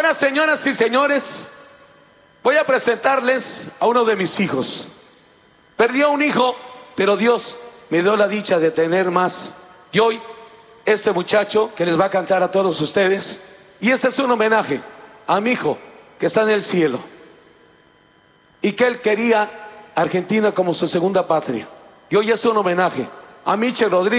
Ahora, señoras y señores, voy a presentarles a uno de mis hijos. Perdió un hijo, pero Dios me dio la dicha de tener más. Y hoy, este muchacho que les va a cantar a todos ustedes, y este es un homenaje a mi hijo que está en el cielo y que él quería Argentina como su segunda patria. Y hoy es un homenaje a Michel Rodríguez.